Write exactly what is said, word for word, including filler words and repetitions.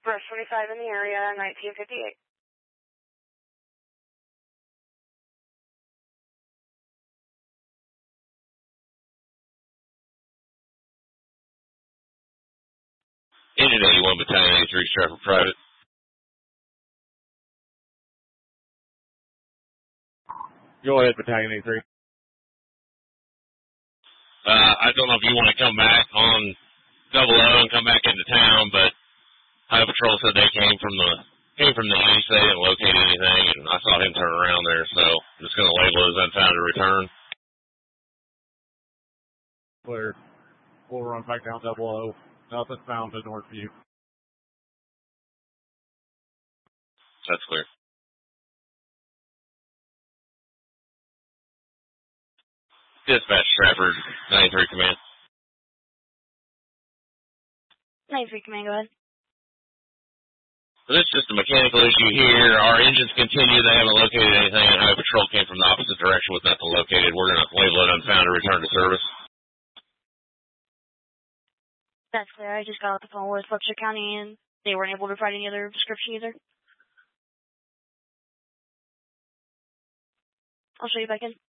Brush twenty-five in the area, nineteen fifty-eight. Engine eighty-one, Battalion eighty-three, Stratford Private. Go ahead, Battalion eighty-three. Uh, I don't know if you want to come back on double O and come back into town, but Highway Patrol said they came from the came from the east. They didn't locate anything, and I saw him turn around there, so I'm just going to label it as unfound to return. Clear. We'll run back down double O. Nothing found to Northview. That's clear. Dispatch Stratford, ninety-three Command. ninety-three Command, go ahead. So this is just a mechanical issue here. Our engines continue. They haven't located anything, and Highway Patrol came from the opposite direction with nothing located. We're going to label it unfound to return to service. That's clear. I just got off the phone with Webster County, and they weren't able to provide any other description either. I'll show you back in.